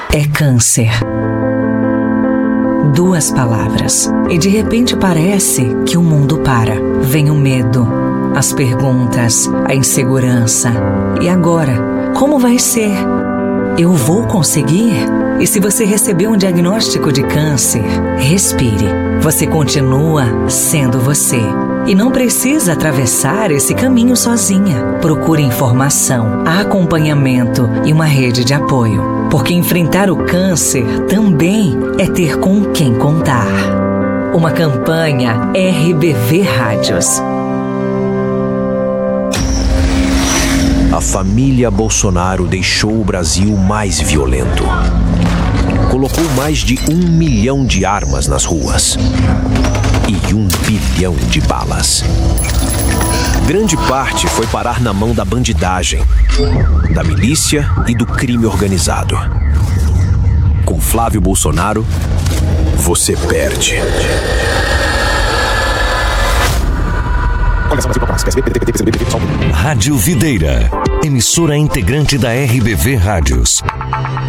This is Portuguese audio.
é câncer. 2 palavras. E de repente parece que o mundo para. Vem o medo, as perguntas, a insegurança. E agora? Como vai ser? Eu vou conseguir? E se você recebeu um diagnóstico de câncer, respire. Você continua sendo você. E não precisa atravessar esse caminho sozinha. Procure informação, acompanhamento e uma rede de apoio. Porque enfrentar o câncer também é ter com quem contar. Uma campanha RBV Rádios. A família Bolsonaro deixou o Brasil mais violento. Colocou mais de 1 milhão de armas nas ruas. E 1 bilhão de balas. Grande parte foi parar na mão da bandidagem, da milícia e do crime organizado. Com Flávio Bolsonaro, você perde. Rádio Videira, emissora integrante da RBV Rádios.